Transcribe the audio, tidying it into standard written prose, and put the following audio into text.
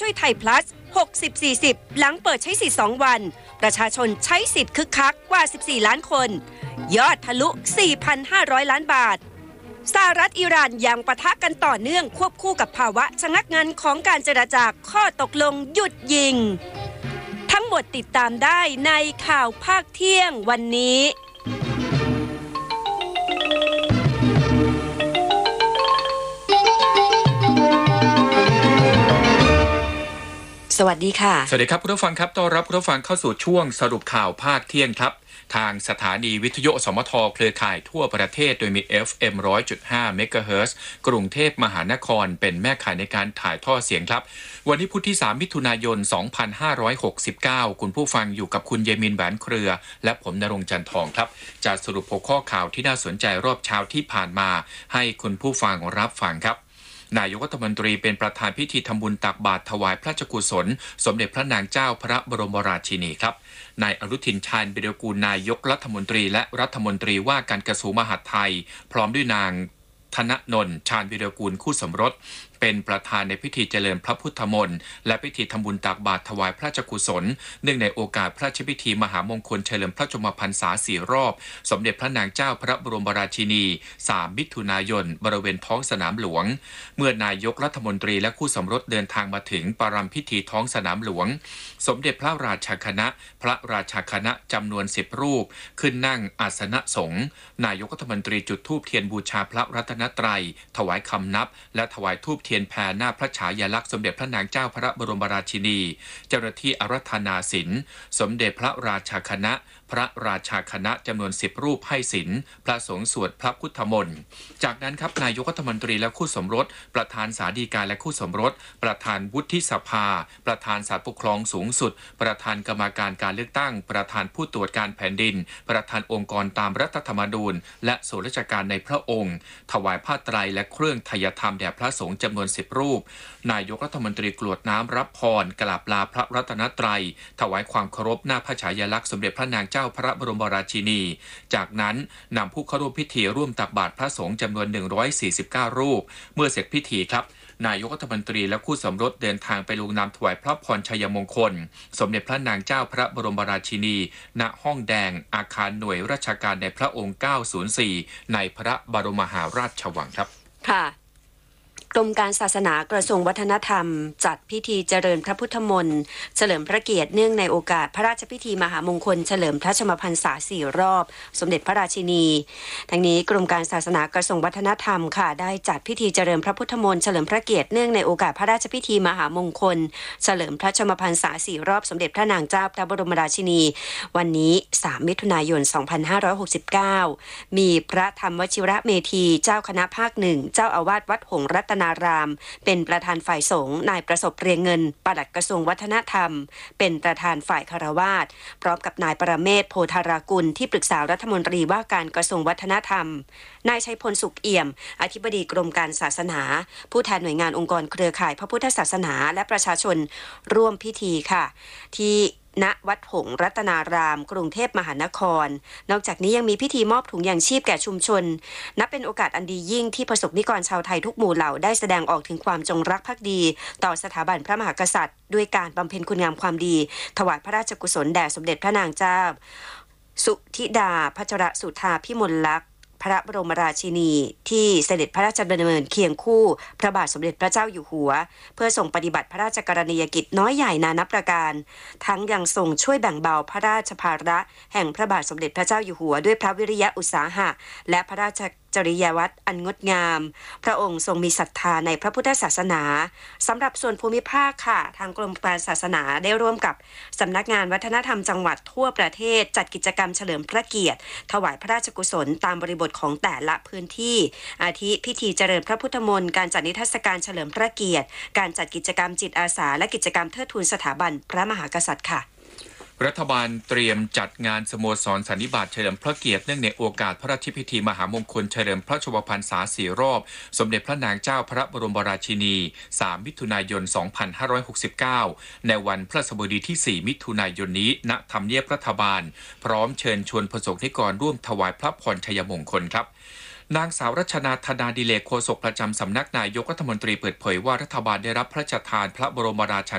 ด้วยไทยพลัส 60-40 หลังเปิดใช้สิทธิ์2 วันประชาชนใช้สิทธิ์คึกคักกว่า 14 ล้านคนยอดทะลุ 4,500 ล้านบาทสหรัฐอิหร่านยังปะทะกันต่อเนื่องควบคู่กับภาวะชะงักงันของการเจรจาข้อตกลงหยุดยิงทั้งหมดติดตามได้ในข่าวภาคเที่ยงวันนี้สวัสดีค่ะสวัสดีครับคุณผู้ฟังครับต้อนรับคุณผู้ฟังเข้าสู่ช่วงสรุปข่าวภาคเที่ยงครับทางสถานีวิทยุสมทเครือข่ายทั่วประเทศโดยมี FM 100.5 เมกะเฮิรตซ์กรุงเทพมหานครเป็นแม่ข่ายในการถ่ายทอดเสียงครับวันนี้พุธที่3มิถุนายน2569คุณผู้ฟังอยู่กับคุณเยมินแหวนเครือและผมณรงค์จันทองครับจะสรุปหัวข้อข่าวที่น่าสนใจรอบเช้าที่ผ่านมาให้คุณผู้ฟังรับฟังครับนายกรัฐมนตรีเป็นประธานพิธีทำบุญตักบาตรถวายพระราชกุศลสมเด็จพระนางเจ้าพระบรมราชินีครับนายอนุทินชาญวิรากูลนายกรัฐมนตรีและรัฐมนตรีว่าการกระทรวงมหาดไทยพร้อมด้วยนางธนนนท์ชาญวิรากูลคู่สมรสเป็นประธานในพิธีเจริญพระพุทธมนต์และพิธีทำบุญตักบาตรถวายพระราชกุศลเนื่องในโอกาสพระราชพิธีมหามงคลเฉลิมพระชนมพรรษา4 รอบสมเด็จพระนางเจ้าพระบรมราชินี3 มิถุนายนบริเวณท้องสนามหลวงเมื่อนายกรัฐมนตรีและคู่สมรสเดินทางมาถึงปรำพิธีท้องสนามหลวงสมเด็จพระราชาคณะพระราชาคณะจำนวน10 รูปขึ้นนั่งอาสนะสงฆ์นายกรัฐมนตรีจุดธูปเทียนบูชาพระรัตนตรัยถวายคำนับและถวายธูปเทียนแผ่หน้าพระฉายาลักษณ์สมเด็จพระนางเจ้าพระบรมราชินีเจ้าหน้าที่อารัธนาศีลสมเด็จพระราชาคณะพระราชาคณะจำนวน10 รูปให้ศีลพระสงฆ์สวดพระพุทธมนต์จากนั้นครับนายกรัฐมนตรีและคู่สมรสประธานศาลฎีกาและคู่สมรสประธานวุฒิสภาประธานศาลปกครองสูงสุดประธานกรรมการการเลือกตั้งประธานผู้ตรวจการแผ่นดินประธานองค์กรตามรัฐธรรมนูญและส่วนราชการในพระองค์ถวายผ้าไตรและเครื่องไทยธรรมแด่พระสงฆ์จำนวน10 รูปนายกรัฐมนตรีกรวดน้ำรับพรกราบลาพระรัตนตรัยถวายความเคารพหน้าพระฉายาลักษณ์สมเด็จพระนางเจ้าพระบรมราชินีจากนั้นนำผู้เข้าร่วมพิธีร่วมตักบาตรพระสงฆ์จำนวน149 รูปเมื่อเสร็จพิธีครับนายกรัฐมนตรีและคู่สมรสเดินทางไปลงนามถวายพระพรชัยมงคลสมเด็จพระนางเจ้าพระบรมราชินีณห้องแดงอาคารหน่วยราชการในพระองค์904ในพระบรมมหาราชวังครับค่ะกรมการศาสนากระทรวงวัฒนธรรมจัดพิธีเจริญพระพุทธมนต์เฉลิมพระเกียรติเนื่องในโอกาสพระราชพิธีมหามงคลเฉลิมพระชนมพรรษา4 รอบสมเด็จพระราชินีทั้งนี้กรมการศาสนากระทรวงวัฒนธรรมค่ะได้จัดพิธีเจริญพระพุทธมนต์เฉลิมพระเกียรติเนื่องในโอกาสพระราชพิธีมหามงคลเฉลิมพระชนมพรรษา4 รอบสมเด็จพระนางเจ้าพระบรมราชินีวันนี้3 มิถุนายน 2569มีพระธรรมวชิระเมธีเจ้าคณะภาค1เจ้าอาวาสวัดหงส์รัตนารามเป็นประธานฝ่ายสงฆ์นายประสบเรียงเงินปลัดกระทรวงวัฒนธรรมเป็นประธานฝ่ายคฤหัสถ์พร้อมกับนายปรเมศ โพธารากุลที่ปรึกษารัฐมนตรีว่าการกระทรวงวัฒนธรรมนายชัยพลสุขเอี่ยมอธิบดีกรมการศาสนาผู้แทนหน่วยงานองค์กรเครือข่ายพระพุทธศาสนาและประชาชนร่วมพิธีค่ะที่ณวัดหงส์รัตนารามกรุงเทพมหานครนอกจากนี้ยังมีพิธีมอบถุงยางชีพแก่ชุมชนนับเป็นโอกาสอันดียิ่งที่ประสบนิกรชาวไทยทุกหมู่เหล่าได้แสดงออกถึงความจงรักภักดีต่อสถาบันพระมหากษัตริย์ด้วยการบำเพ็ญคุณงามความดีถวายพระราชกุศลแด่สมเด็จพระนางเจ้าสุธิดาพัชรสุธาพิมลลักษณ์พระบรมราชินีที่เสด็จพระราชดำเนินเคียงคู่พระบาทสมเด็จพระเจ้าอยู่หัวเพื่อส่งปฏิบัติพระราชกรณียกิจน้อยใหญ่นานับประการทั้งยังทรงช่วยแบ่งเบาพระราชภาระแห่งพระบาทสมเด็จพระเจ้าอยู่หัวด้วยพระวิริยะอุตสาหะและพระราชจริยวัตรอันงดงามพระองค์ทรงมีศรัทธาในพระพุทธศาสนาสำหรับส่วนภูมิภาคค่ะทางกรมการศาสนาได้ร่วมกับสำนักงานวัฒนธรรมจังหวัดทั่วประเทศจัดกิจกรรมเฉลิมพระเกียรติถวายพระราชกุศลตามบริบทของแต่ละพื้นที่อาทิพิธีเจริญพระพุทธมนต์การจัดนิทรรศการเฉลิมพระเกียรติการจัดกิจกรรมจิตอาสาและกิจกรรมเทิดทูนสถาบันพระมหากษัตริย์ค่ะรัฐบาลเตรียมจัดงานสโมสรสันนิบาตเฉลิมพระเกียรติเนื่องในโอกาสพระราชพิธีมหามงคลเฉลิมพระชนมพรรษา4 รอบสมเด็จพระนางเจ้าพระบรมราชินี3 มิถุนายน 2569ในวันพฤหัสบดีที่4 มิถุนายนนี้ณทำเนียบรัฐบาลพร้อมเชิญชวนประสบนิกรร่วมถวายพระพรชัยมงคลครับ นางสาวรัชนาธนาดิเลกโฆษกประจำสำนักนายกรัฐมนตรีเปิดเผยว่ารัฐบาลได้รับพระราชทานพระบรมราช